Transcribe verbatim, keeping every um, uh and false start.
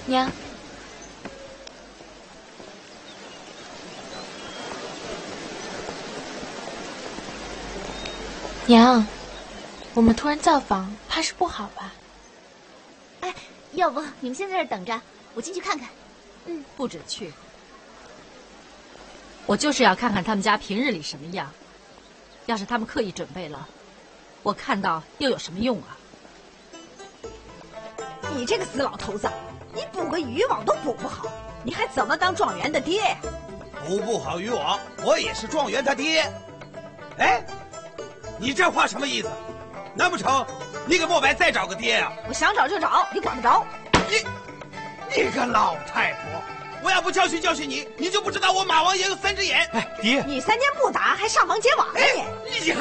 娘。娘，我们突然造访，怕是不好吧？ 哎，要不你们先在这儿等着，我进去看看。 嗯，不准去。我就是要看看他们家平日里什么样。要是他们刻意准备了，我看到又有什么用啊？ 你这个死老头子，你补个渔网都补不好，你还怎么当状元的爹呀？ 补不好渔网，我也是状元他爹。哎，你这话什么意思？难不成你给莫白再找个爹呀、啊？ 我想找就找，你管不着。 你，你个老太婆！我要不教训教训你，你就不知道我马王爷有三只眼。 哎，爹， 你三天不打还上房揭瓦呢你！ 你